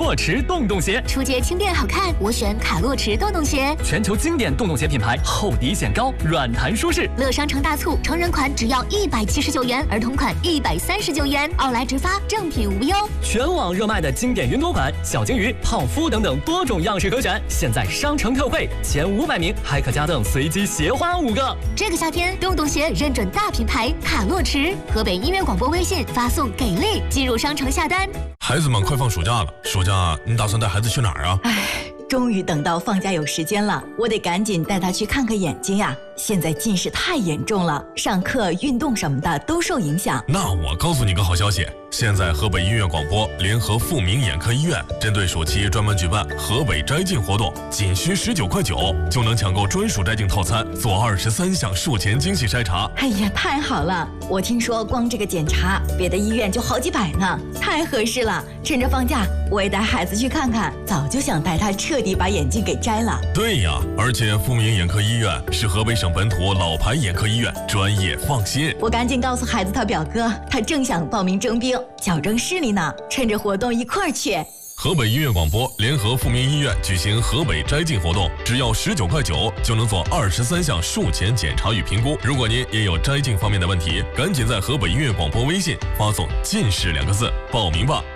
洛驰洞洞鞋， 出街轻便好看，我选卡洛驰洞洞鞋。 全球经典洞洞鞋品牌，厚底显高，软弹舒适。 乐商城大促，成人款只要179元，儿童款139元，奥莱直发，正品无忧。 全网热卖的经典云朵款、小金鱼、泡芙等等多种样式可选，现在商城特惠，前500名还可加赠随机鞋花5个。 这个夏天，洞洞鞋认准大品牌卡洛驰，河北音乐广播微信发送“给力”进入商城下单。 孩子们快放暑假了，暑假你打算带孩子去哪儿啊？ 终于等到放假有时间了，我得赶紧带他去看个眼睛呀！现在近视太严重了，上课、运动什么的都受影响。 那我告诉你个好消息，现在河北音乐广播联合富民眼科医院，针对暑期专门举办河北摘镜活动，仅需19块9就能抢购专属摘镜套餐，做23项术前精细筛查。 哎呀，太好了！我听说光这个检查，别的医院就好几百呢，太合适了。趁着放假，我也带孩子去看看，早就想带他彻底把眼镜给摘了。 对呀，而且富民眼科医院是河北省本土老牌眼科医院，专业放心。 我赶紧告诉孩子他表哥，他正想报名征兵，矫正视力呢，趁着活动一块儿去。 河北音乐广播联合富民医院举行河北摘镜活动，只要19块9就能做23项术前检查与评估。如果您也有摘镜方面的问题，赶紧在河北音乐广播微信发送“近视”2个字报名吧。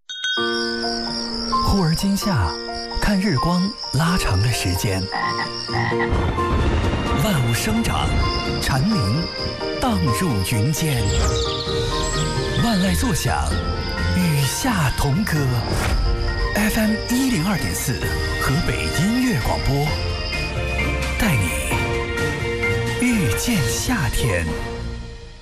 忽而今夏，看日光拉长了时间，万物生长，蝉鸣荡入云间，万籁作响，与夏同歌。FM 102.4，河北音乐广播，带你遇见夏天。